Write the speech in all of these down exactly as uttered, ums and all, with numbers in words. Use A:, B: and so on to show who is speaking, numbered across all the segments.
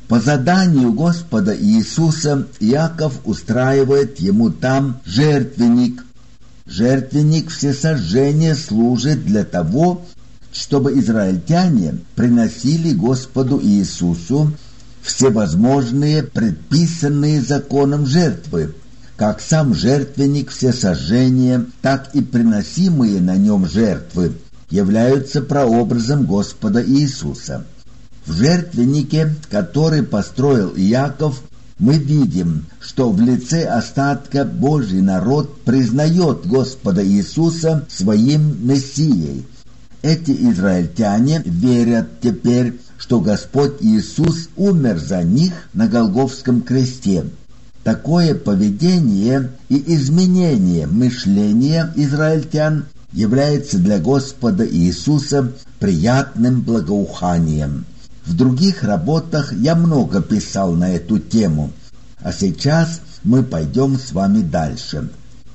A: По заданию Господа Иисуса Иаков устраивает ему там жертвенник. Жертвенник всесожжения служит для того, чтобы израильтяне приносили Господу Иисусу всевозможные предписанные законом жертвы, как сам жертвенник всесожжения, так и приносимые на нем жертвы являются прообразом Господа Иисуса. В жертвеннике, который построил Иаков, мы видим, что в лице остатка Божий народ признает Господа Иисуса своим Мессией. Эти израильтяне верят теперь, что Господь Иисус умер за них на Голгофском кресте. Такое поведение и изменение мышления израильтян является для Господа Иисуса приятным благоуханием. В других работах я много писал на эту тему, а сейчас мы пойдем с вами дальше.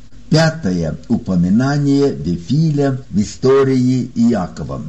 A: Пятое упоминание Вифиля в истории Иакова.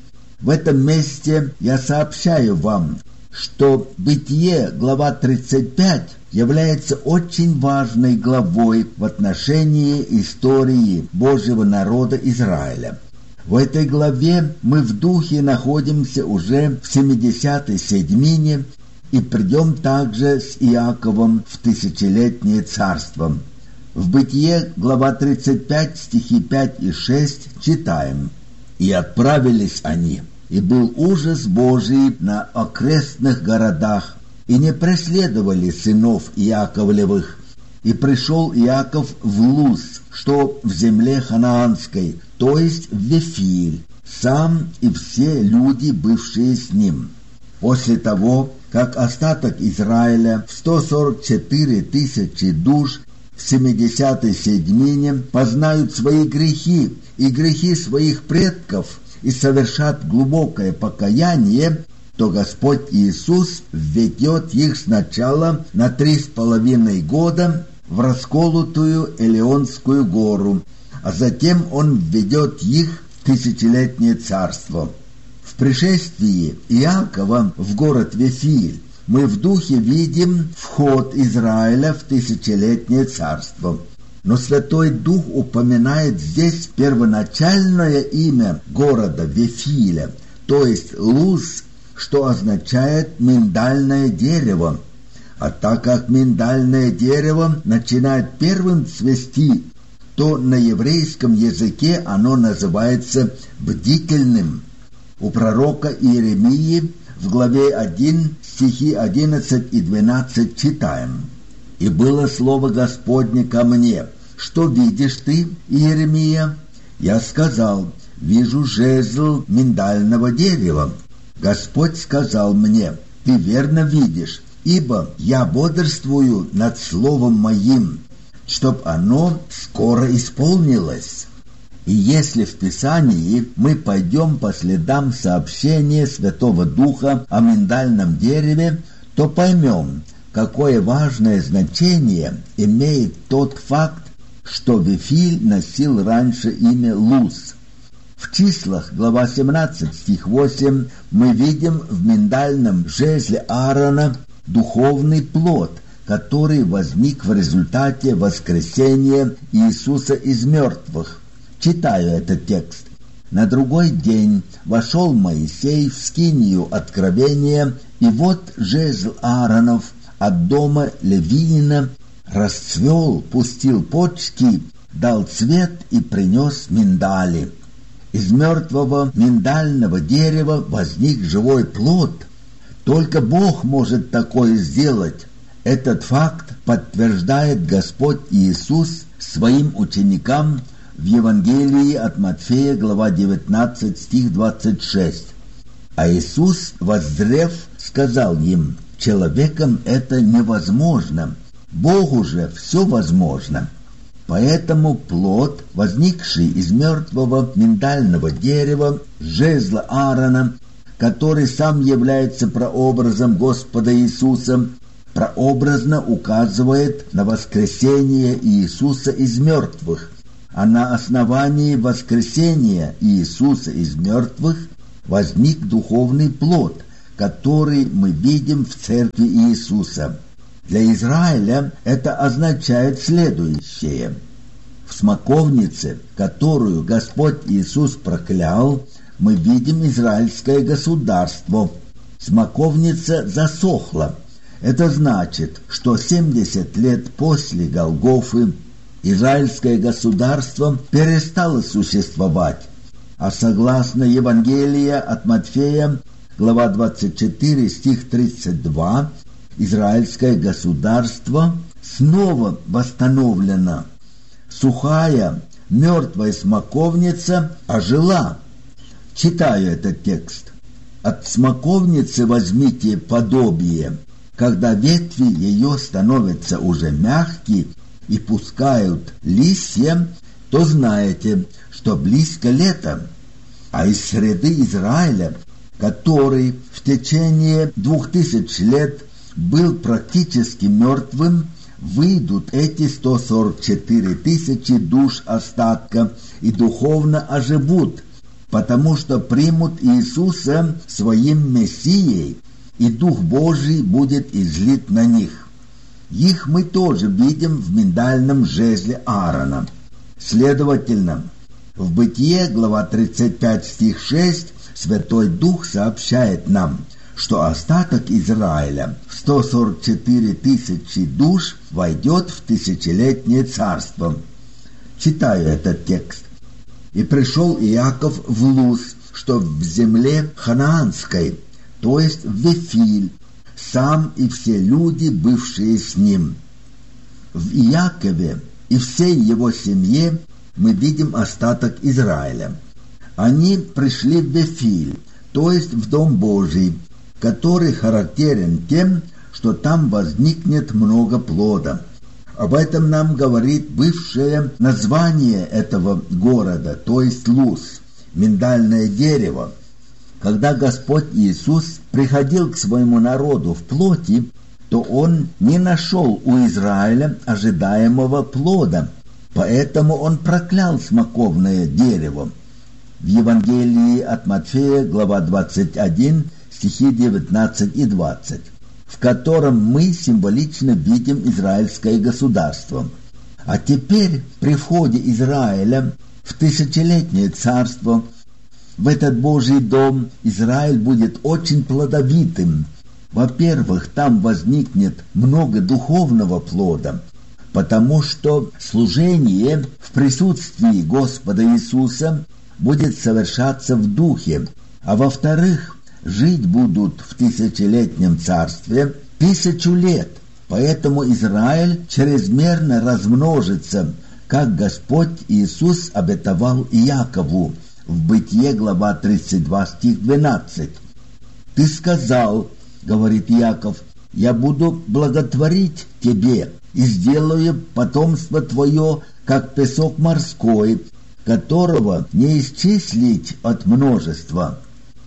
A: В этом месте я сообщаю вам, что Бытие, глава тридцать пять, является очень важной главой в отношении истории Божьего народа Израиля. В этой главе мы в духе находимся уже в семидесятой седьмине и придем также с Иаковом в тысячелетнее царство. В Бытие, глава тридцать пять, стихи пять и шесть читаем: «И отправились они, и был ужас Божий на окрестных городах, и не преследовали сынов Иаковлевых. И пришел Иаков в Луз, что в земле ханаанской, то есть в Вифиль, сам и все люди, бывшие с ним. После того, как остаток Израиля в сто сорок четыре тысячи душ в семидесятой седьмине познают свои грехи и грехи своих предков и совершат глубокое покаяние, то Господь Иисус введет их сначала на три с половиной года в расколотую Элеонскую гору, а затем Он введет их в тысячелетнее царство. В пришествии Иакова в город Вифиль мы в духе видим вход Израиля в тысячелетнее царство. Но Святой Дух упоминает здесь первоначальное имя города Вифиля, то есть Луз, что означает «миндальное дерево». А так как миндальное дерево начинает первым цвести, то на еврейском языке оно называется бдительным. У пророка Иеремии в главе один, стихи одиннадцать и двенадцать читаем: «И было слово Господне ко мне: что видишь ты, Иеремия? Я сказал: вижу жезл миндального дерева. Господь сказал мне: ты верно видишь, ибо я бодрствую над словом моим, чтоб оно скоро исполнилось». И если в Писании мы пойдем по следам сообщения Святого Духа о миндальном дереве, то поймем, какое важное значение имеет тот факт, что Вифиль носил раньше имя Луз. В числах, глава семнадцать, стих восемь, мы видим в миндальном жезле Аарона духовный плод, который возник в результате воскресения Иисуса из мертвых. Читаю этот текст. «На другой день вошел Моисей в скинию откровения, и вот жезл Ааронов от дома Левиина расцвел, пустил почки, дал цвет и принес миндали». Из мертвого миндального дерева возник живой плод. Только Бог может такое сделать. Этот факт подтверждает Господь Иисус своим ученикам в Евангелии от Матфея, глава девятнадцать, стих двадцать шесть. А Иисус, воззрев, сказал им: человеком это невозможно, Богу же все возможно. Поэтому плод, возникший из мертвого миндального дерева, жезла Аарона, который сам является прообразом Господа Иисуса, прообразно указывает на воскресение Иисуса из мертвых, а на основании воскресения Иисуса из мертвых возник духовный плод, который мы видим в церкви Иисуса. Для Израиля это означает следующее. В смоковнице, которую Господь Иисус проклял, мы видим израильское государство. Смоковница засохла. Это значит, что семьдесят лет после Голгофы израильское государство перестало существовать. А согласно Евангелию от Матфея, глава двадцать четыре, стих тридцать два, израильское государство снова восстановлено. Сухая, мертвая смоковница ожила. Читаю этот текст. От смоковницы возьмите подобие. Когда ветви ее становятся уже мягкие и пускают листья, то знаете, что близко лето. А из среды Израиля, который в течение двух тысяч лет был практически мертвым, выйдут эти сто сорок четыре тысячи душ остатка и духовно оживут, потому что примут Иисуса своим Мессией, и Дух Божий будет излит на них. Их мы тоже видим в миндальном жезле Аарона. Следовательно, в Бытие, глава тридцать пять, стих шесть, Святой Дух сообщает нам, что остаток Израиля, сто сорок четыре тысячи душ, войдет в тысячелетнее царство. Читаю этот текст. «И пришел Иаков в Луз, что в земле ханаанской, то есть в Вифиль, сам и все люди, бывшие с ним». В Иакове и всей его семье мы видим остаток Израиля. Они пришли в Вифиль, то есть в Дом Божий, который характерен тем, что там возникнет много плода. Об этом нам говорит бывшее название этого города, то есть Луз, миндальное дерево. Когда Господь Иисус приходил к своему народу в плоти, то Он не нашел у Израиля ожидаемого плода, поэтому Он проклял смоковное дерево. В Евангелии от Матфея, глава двадцать один, стихи девятнадцать и двадцать, в котором мы символично видим израильское государство. А теперь при входе Израиля в тысячелетнее царство, в этот Божий дом, Израиль будет очень плодовитым. Во-первых, там возникнет много духовного плода, потому что служение в присутствии Господа Иисуса будет совершаться в духе. А во-вторых, жить будут в тысячелетнем царстве тысячу лет. Поэтому Израиль чрезмерно размножится, как Господь Иисус обетовал Иакову в Бытие, глава тридцать два, стих двенадцать. «Ты сказал, — говорит Иаков, — я буду благотворить тебе и сделаю потомство твое, как песок морской, которого не исчислить от множества».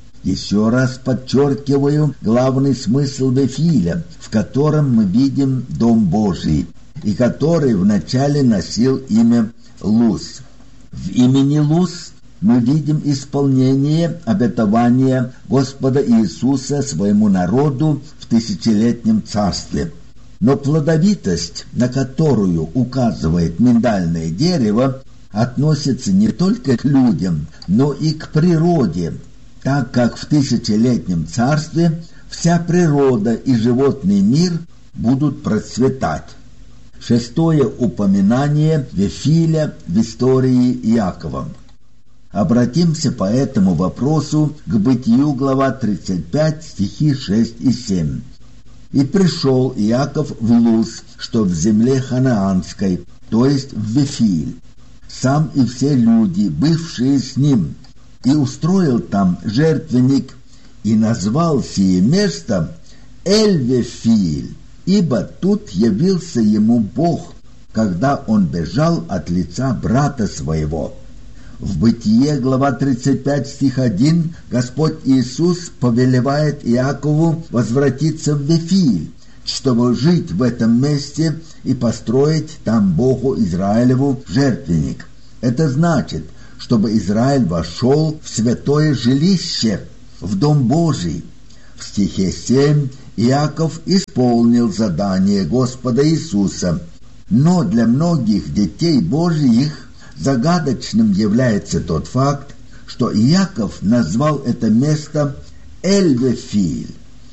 A: Еще раз подчеркиваю главный смысл Вифиля, в котором мы видим Дом Божий, и который вначале носил имя Луз. В имени Луз мы видим исполнение обетования Господа Иисуса своему народу в тысячелетнем царстве. Но плодовитость, на которую указывает миндальное дерево, относится не только к людям, но и к природе, так как в тысячелетнем царстве вся природа и животный мир будут процветать. Шестое упоминание Вифиля в истории Иакова. Обратимся по этому вопросу к Бытию, глава тридцать пять, стихи шесть и семь. «И пришел Иаков в Луз, что в земле ханаанской, то есть в Вифиль, сам и все люди, бывшие с ним, и устроил там жертвенник, и назвал сие место Эль-Вифиль, ибо тут явился ему Бог, когда он бежал от лица брата своего». В Бытие, глава тридцать пять, стих один, Господь Иисус повелевает Иакову возвратиться в Вифиль, чтобы жить в этом месте и построить там Богу Израилеву жертвенник. Это значит, чтобы Израиль вошел в святое жилище, в Дом Божий. В стихе семь Иаков исполнил задание Господа Иисуса. Но для многих детей Божьих загадочным является тот факт, что Иаков назвал это место Эль-Вефиль.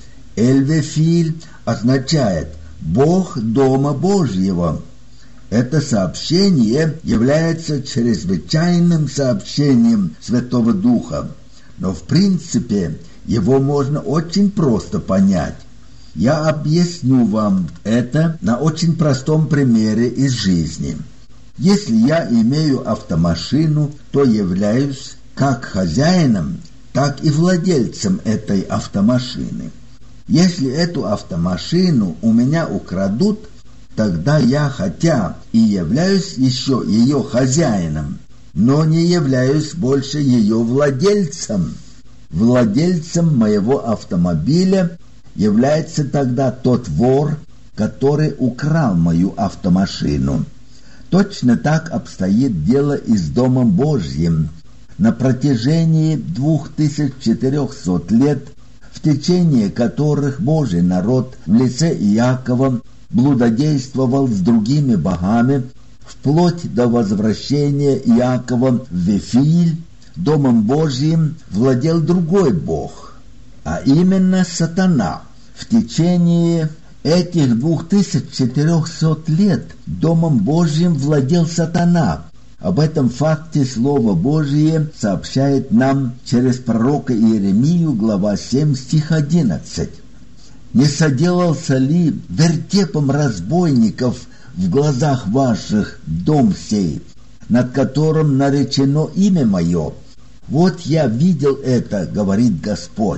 A: Эль-Вефиль означает «Бог Дома Божьего». Это сообщение является чрезвычайным сообщением Святого Духа, но в принципе его можно очень просто понять. Я объясню вам это на очень простом примере из жизни. Если я имею автомашину, то являюсь как хозяином, так и владельцем этой автомашины. Если эту автомашину у меня украдут, тогда я хотя и являюсь еще ее хозяином, но не являюсь больше ее владельцем. Владельцем моего автомобиля является тогда тот вор, который украл мою автомашину. Точно так обстоит дело и с Домом Божьим. На протяжении двух тысяч четырехсот лет, в течение которых Божий народ в лице Иакова блудодействовал с другими богами, вплоть до возвращения Иакова в Вифиль, Домом Божьим владел другой бог, а именно сатана. В течение этих двух тысяч четырехсот лет Домом Божьим владел сатана. Об этом факте Слово Божие сообщает нам через пророка Иеремию, глава семь, стих одиннадцать. «Не соделался ли вертепом разбойников в глазах ваших дом сей, над которым наречено имя мое? Вот я видел это, говорит Господь».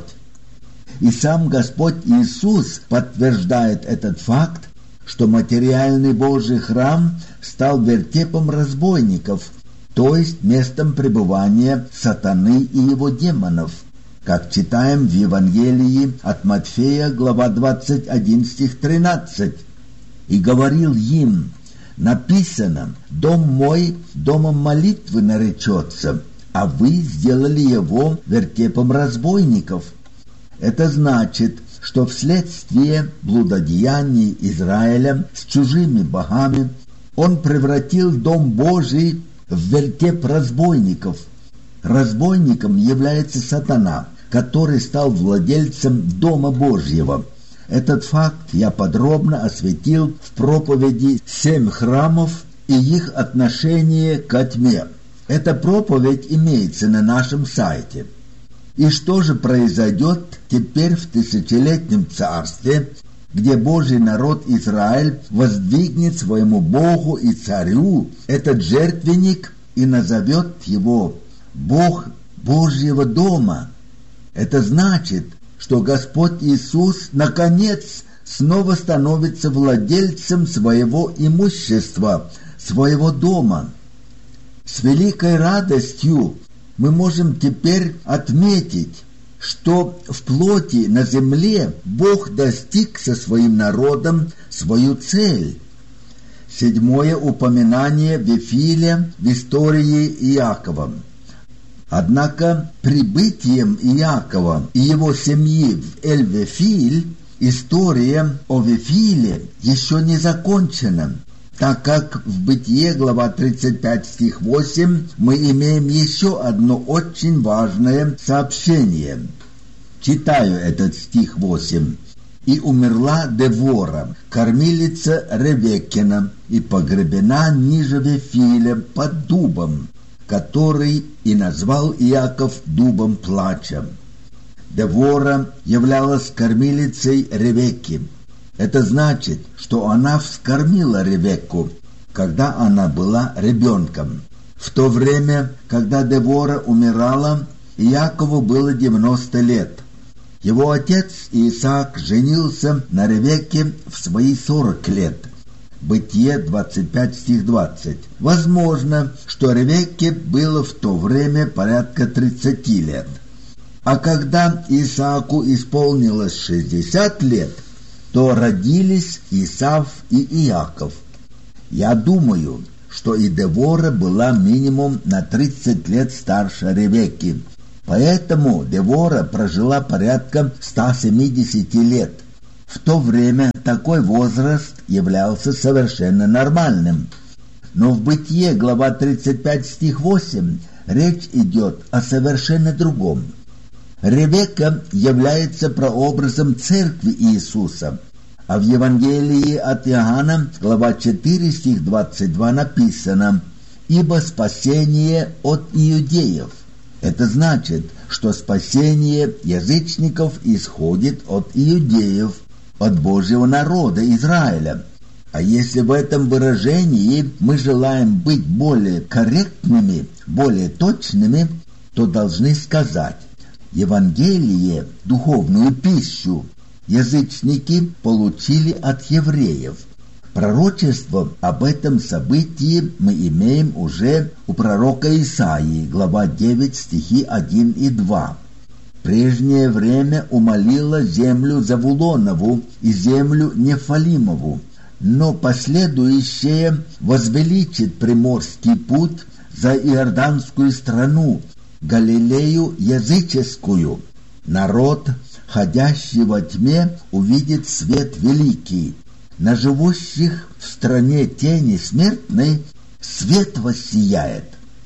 A: И сам Господь Иисус подтверждает этот факт, что материальный Божий храм стал вертепом разбойников, то есть местом пребывания сатаны и его демонов, как читаем в Евангелии от Матфея, глава двадцать один, стих тринадцать. «И говорил им: написано, дом мой домом молитвы наречется, а вы сделали его вертепом разбойников». Это значит, что вследствие блудодеяний Израиля с чужими богами он превратил Дом Божий в вертеп разбойников. Разбойником является сатана, который стал владельцем Дома Божьего. Этот факт я подробно осветил в проповеди «Семь храмов и их отношение ко тьме». Эта проповедь имеется на нашем сайте. И что же произойдет теперь в тысячелетнем царстве, где Божий народ Израиль воздвигнет своему Богу и царю этот жертвенник и назовет его Бог Божьего дома? Это значит, что Господь Иисус наконец снова становится владельцем своего имущества, своего дома. С великой радостью мы можем теперь отметить, что в плоти на земле Бог достиг со своим народом свою цель. Седьмое упоминание Вифиля в истории Иакова. Однако прибытием Иакова и его семьи в Эль-Вифиль история о Вифиле еще не закончена, так как в Бытие, глава тридцать пять, стих восемь, мы имеем еще одно очень важное сообщение. Читаю этот стих восемь. «И умерла Девора, кормилица Ревеккина, и погребена ниже Вифиля под дубом, который и назвал Иаков дубом плача». Девора являлась кормилицей Ревекки. Это значит, что она вскормила Ревекку, когда она была ребенком. В то время, когда Девора умирала, Иакову было девяносто лет. Его отец Исаак женился на Ревекке в свои сорок лет. Бытие двадцать пять, стих двадцать. Возможно, что Ревекке было в то время порядка тридцати лет. А когда Исааку исполнилось шестьдесят лет, то родились Исав и Иаков. Я думаю, что и Девора была минимум на тридцать лет старше Ревекки, Поэтому Девора прожила порядка ста семидесяти лет. В то время такой возраст являлся совершенно нормальным. Но в Бытие, глава тридцать пять, стих восемь, речь идет о совершенно другом. Ревекка является прообразом церкви Иисуса, а в Евангелии от Иоанна, глава четыре, стих двадцать два написано: «Ибо спасение от иудеев». Это значит, что спасение язычников исходит от иудеев, от Божьего народа Израиля. А если в этом выражении мы желаем быть более корректными, более точными, то должны сказать: Евангелие, духовную пищу, язычники получили от евреев. Пророчество об этом событии мы имеем уже у пророка Исаии, глава девять, стихи один и два. «Прежнее время умолило землю Завулонову и землю Нефалимову, но последующее возвеличит приморский путь за Иорданскую страну, Галилею языческую. Народ, ходящий во тьме, увидит свет великий. На живущих в стране тени смертной свет воссияет».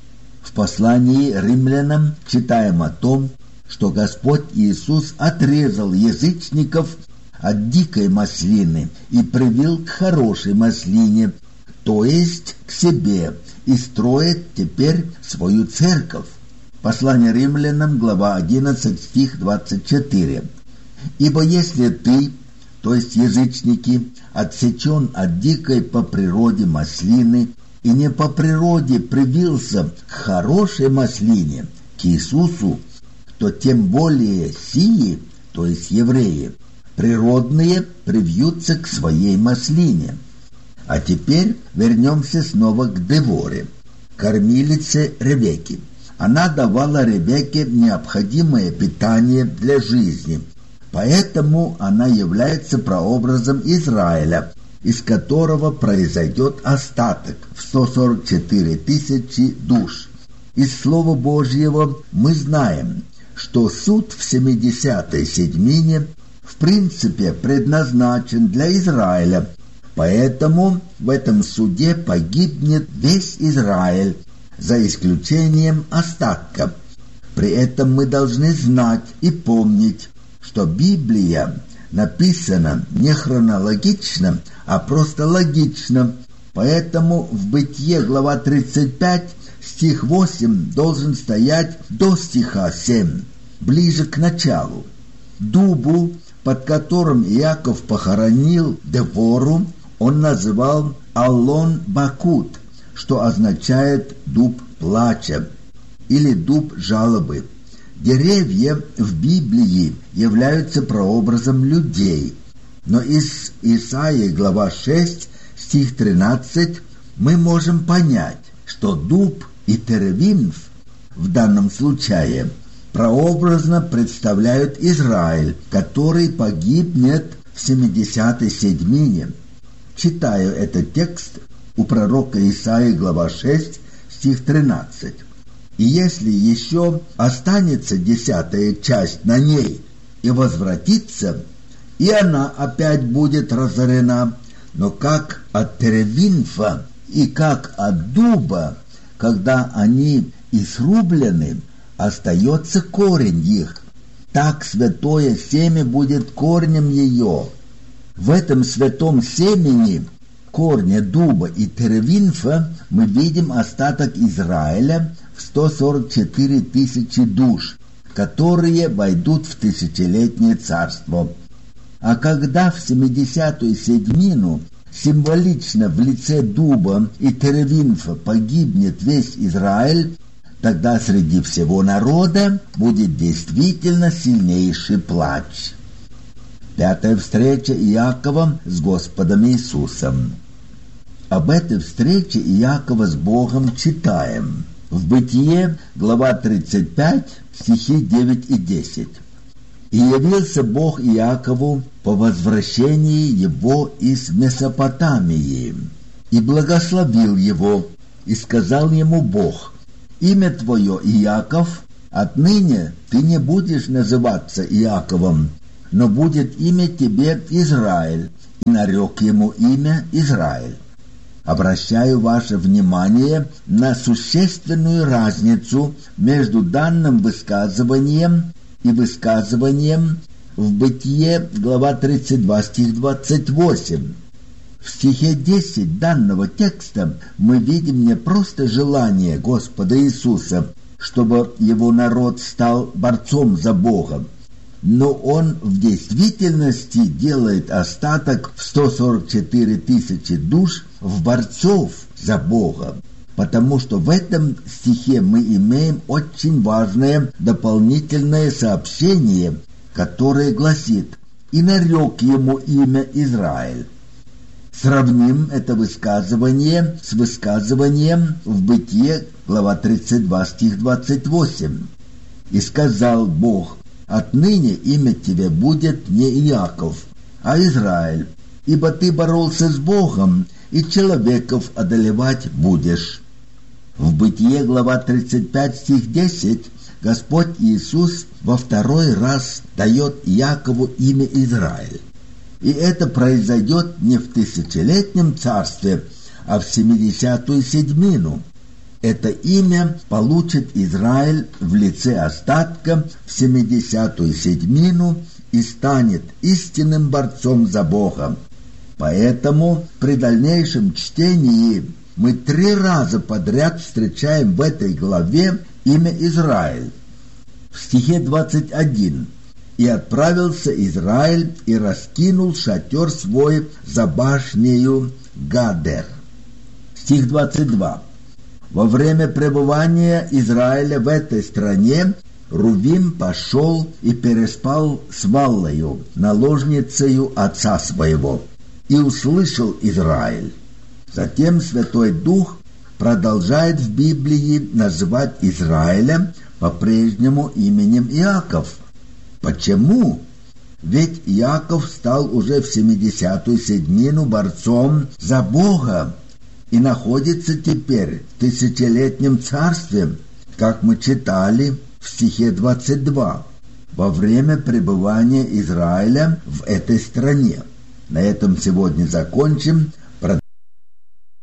A: В послании римлянам читаем о том, что Господь Иисус отрезал язычников от дикой маслины и привил к хорошей маслине, то есть к себе, и строит теперь свою церковь. Послание римлянам, глава одиннадцать, стих двадцать четыре. «Ибо если ты, то есть язычники, отсечен от дикой по природе маслины и не по природе привился к хорошей маслине, к Иисусу, то тем более сии, то есть евреи, природные привьются к своей маслине». А теперь вернемся снова к Деворе, кормилице Ревекки. Она давала Ревекке необходимое питание для жизни, поэтому она является прообразом Израиля, из которого произойдет остаток в сто сорок четыре тысячи душ. Из Слова Божьего мы знаем, что суд в семидесятой седьмине в принципе предназначен для Израиля, поэтому в этом суде погибнет весь Израиль, за исключением остатка. При этом мы должны знать и помнить, что Библия написана не хронологично, а просто логично, поэтому в Бытие, глава тридцать пять, стих восемь должен стоять до стиха семь, ближе к началу. Дубу, под которым Иаков похоронил Девору, он называл Аллон Бакут, что означает «дуб плача» или «дуб жалобы». Деревья в Библии являются прообразом людей, но из Исаии, глава шесть, стих тринадцать, мы можем понять, что дуб и теrebinth в данном случае прообразно представляют Израиль, который погибнет в семидесятой седьмине. Читаю этот текст у пророка Исаии, глава шесть, стих тринадцать. «И если еще останется десятая часть на ней и возвратится, и она опять будет разорена, но как от теребинфа и как от дуба, когда они и срублены, остается корень их, так святое семя будет корнем ее». В этом святом семени, корня дуба и теребинфа, мы видим остаток Израиля в сто сорок четыре тысячи душ, которые войдут в тысячелетнее царство. А когда в семидесятую седьмину символично в лице дуба и теребинфа погибнет весь Израиль, тогда среди всего народа будет действительно сильнейший плач. Пятая встреча Иакова с Господом Иисусом. Об этой встрече Иакова с Богом читаем в Бытие, глава тридцать пять, стихи девять и десять. «И явился Бог Иакову по возвращении его из Месопотамии, и благословил его, и сказал ему Бог: имя твое Иаков, Отныне ты не будешь называться Иаковом, но будет имя тебе Израиль, и нарек ему имя Израиль. Обращаю ваше внимание на существенную разницу между данным высказыванием и высказыванием в Бытие, глава тридцать два, стих двадцать восемь. В стихе десять данного текста мы видим не просто желание Господа Иисуса, чтобы его народ стал борцом за Бога, но он в действительности делает остаток в сто сорок четыре тысячи душ в борцов за Бога, потому что в этом стихе мы имеем очень важное дополнительное сообщение, которое гласит: «И нарек ему имя Израиль». Сравним это высказывание с высказыванием в Бытие, глава тридцать два, стих двадцать восемь. «И сказал Бог: отныне имя тебе будет не Иаков, а Израиль, ибо ты боролся с Богом, и человеков одолевать будешь». В Бытие, глава тридцать пять, стих десять, Господь Иисус во второй раз дает Иакову имя Израиль. И это произойдет не в тысячелетнем царстве, а в семидесятую седьмину. Это имя получит Израиль в лице остатка в семидесятую седьмину и станет истинным борцом за Бога. Поэтому при дальнейшем чтении мы три раза подряд встречаем в этой главе имя Израиль. В стихе двадцать один: «И отправился Израиль и раскинул шатер свой за башнею Гадер». Стих двадцать два. Во время пребывания Израиля в этой стране Рувим пошел и переспал с Валлою, наложницею отца своего, и услышал Израиль. Затем Святой Дух продолжает в Библии называть Израиля по-прежнему именем Иаков. Почему? Ведь Иаков стал уже в семидесятую седьмину борцом за Бога и находится теперь в тысячелетнем царстве, как мы читали в стихе двадцать два, во время пребывания Израиля в этой стране. На этом сегодня закончим.